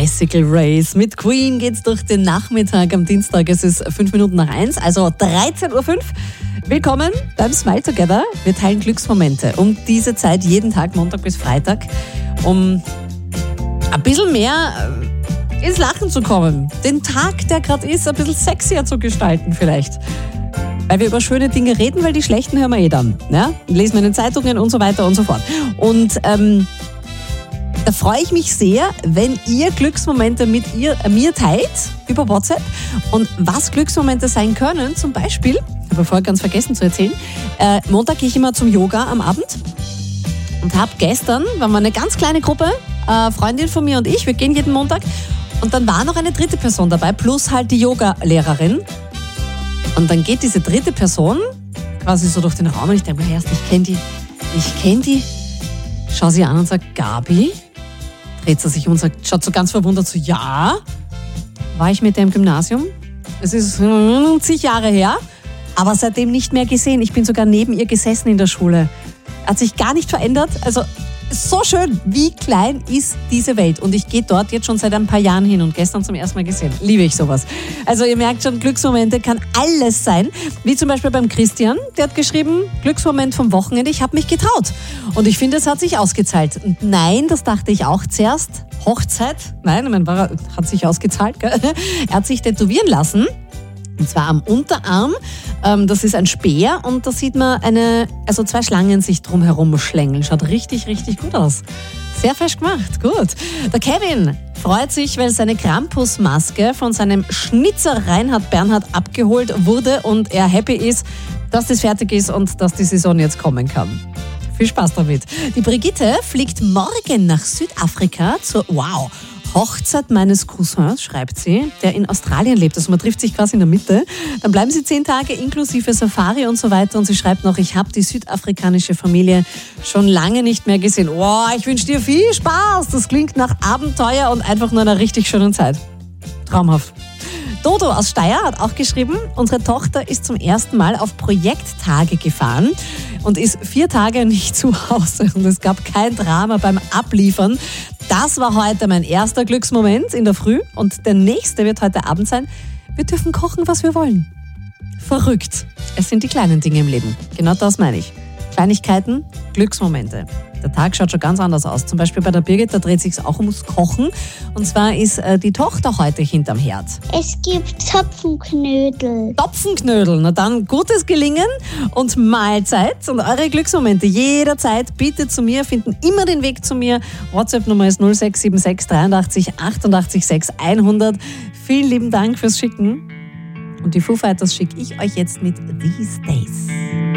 Bicycle Race. Mit Queen geht's durch den Nachmittag am Dienstag. Es ist 5 Minuten nach 1, also 13.05 Uhr. Willkommen beim Smile Together. Wir teilen Glücksmomente um diese Zeit jeden Tag, Montag bis Freitag, um ein bisschen mehr ins Lachen zu kommen. Den Tag, der gerade ist, ein bisschen sexier zu gestalten vielleicht. Weil wir über schöne Dinge reden, weil die schlechten hören wir eh dann. Ja? Lesen wir in den Zeitungen und so weiter und so fort. Und da freue ich mich sehr, wenn ihr Glücksmomente mit mir teilt über WhatsApp. Und was Glücksmomente sein können, zum Beispiel, ich habe vorher ganz vergessen zu erzählen, Montag gehe ich immer zum Yoga am Abend und habe gestern, waren wir eine ganz kleine Gruppe, Freundin von mir und ich, wir gehen jeden Montag und dann war noch eine dritte Person dabei, plus halt die Yoga-Lehrerin. Und dann geht diese dritte Person quasi so durch den Raum und ich denke mir erst, ich kenne die, schau sie an und sage, Gabi? Dreht sie sich um und sagt, schaut so ganz verwundert so, ja, war ich mit der im Gymnasium? Es ist zig Jahre her, aber seitdem nicht mehr gesehen. Ich bin sogar neben ihr gesessen in der Schule. Hat sich gar nicht verändert. Also so schön, wie klein ist diese Welt. Und ich gehe dort jetzt schon seit ein paar Jahren hin und gestern zum ersten Mal gesehen. Liebe ich sowas. Also ihr merkt schon, Glücksmomente kann alles sein. Wie zum Beispiel beim Christian, der hat geschrieben, Glücksmoment vom Wochenende, ich habe mich getraut. Und ich finde, es hat sich ausgezahlt. Und nein, das dachte ich auch zuerst. Hochzeit, nein, hat sich ausgezahlt. Gell? Er hat sich tätowieren lassen. Und zwar am Unterarm. Das ist ein Speer und da sieht man zwei Schlangen sich drumherum schlängeln. Schaut richtig, richtig gut aus. Sehr fesch gemacht, gut. Der Kevin freut sich, weil seine Krampusmaske von seinem Schnitzer Reinhard Bernhard abgeholt wurde und er happy ist, dass das fertig ist und dass die Saison jetzt kommen kann. Viel Spaß damit. Die Brigitte fliegt morgen nach Südafrika zur Hochzeit meines Cousins, schreibt sie, der in Australien lebt. Also man trifft sich quasi in der Mitte. Dann bleiben sie 10 Tage inklusive Safari und so weiter. Und sie schreibt noch, ich habe die südafrikanische Familie schon lange nicht mehr gesehen. Ich wünsche dir viel Spaß. Das klingt nach Abenteuer und einfach nur einer richtig schönen Zeit. Traumhaft. Dodo aus Steyr hat auch geschrieben, unsere Tochter ist zum ersten Mal auf Projekttage gefahren und ist 4 Tage nicht zu Hause. Und es gab kein Drama beim Abliefern. Das war heute mein erster Glücksmoment in der Früh und der nächste wird heute Abend sein. Wir dürfen kochen, was wir wollen. Verrückt. Es sind die kleinen Dinge im Leben. Genau das meine ich. Kleinigkeiten, Glücksmomente. Der Tag schaut schon ganz anders aus. Zum Beispiel bei der Birgit, da dreht es sich auch ums Kochen. Und zwar ist die Tochter heute hinterm Herd. Es gibt Topfenknödel. Topfenknödel, na dann gutes Gelingen und Mahlzeit. Und eure Glücksmomente jederzeit bitte zu mir, finden immer den Weg zu mir. WhatsApp-Nummer ist 0676 83 88 6 100. Vielen lieben Dank fürs Schicken. Und die Foo Fighters schicke ich euch jetzt mit These Days.